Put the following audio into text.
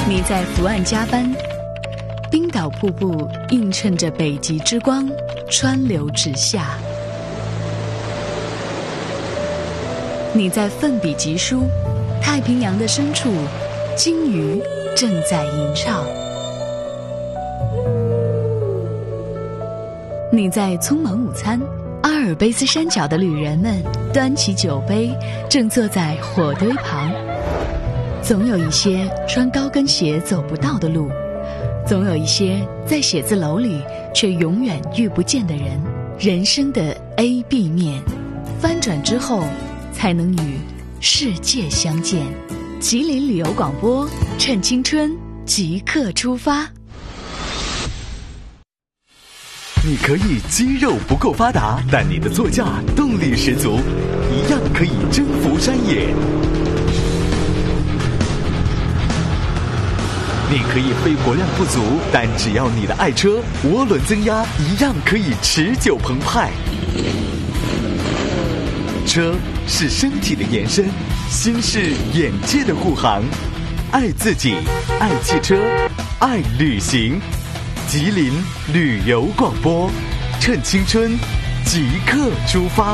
你在伏岸加班，冰岛瀑布映衬着北极之光，川流直下。你在奋笔疾书，太平洋的深处，鲸鱼正在吟唱。你在匆忙午餐，阿尔卑斯山脚的旅人们端起酒杯，正坐在火堆旁。总有一些穿高跟鞋走不到的路，总有一些在写字楼里却永远遇不见的人。人生的 A、B 面，翻转之后才能与世界相见。吉林旅游广播，趁青春即刻出发。 你可以肌肉不够发达，但你的座驾动力十足，一样可以征服山野。你可以肺活量不足，但只要你的爱车涡轮增压，一样可以持久澎湃。车是身体的延伸，心是眼界的护航。爱自己，爱汽车，爱旅行。吉林旅游广播，趁青春即刻出发。